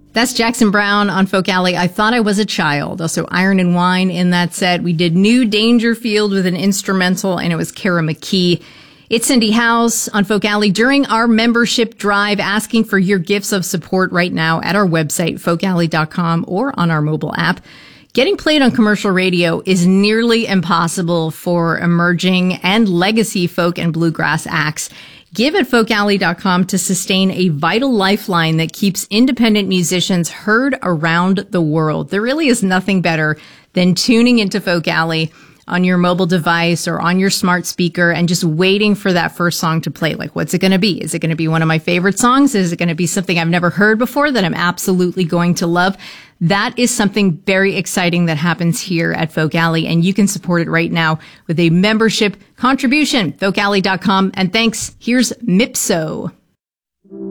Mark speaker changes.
Speaker 1: That's Jackson Browne on Folk Alley. I Thought I Was a Child. Also Iron and Wine in that set. We did New Dangerfield with an instrumental, and it was Kara McKee. It's Cindy House on Folk Alley during our membership drive, asking for your gifts of support right now at our website, folkalley.com, or on our mobile app. Getting played on commercial radio is nearly impossible for emerging and legacy folk and bluegrass acts. Give at folkalley.com to sustain a vital lifeline that keeps independent musicians heard around the world. There really is nothing better than tuning into Folk Alley on your mobile device or on your smart speaker and just waiting for that first song to play. Like, what's it going to be? Is it going to be one of my favorite songs? Is it going to be something I've never heard before that I'm absolutely going to love? That is something very exciting that happens here at Folk Alley, and you can support it right now with a membership contribution, folkalley.com. And thanks. Here's Mipso.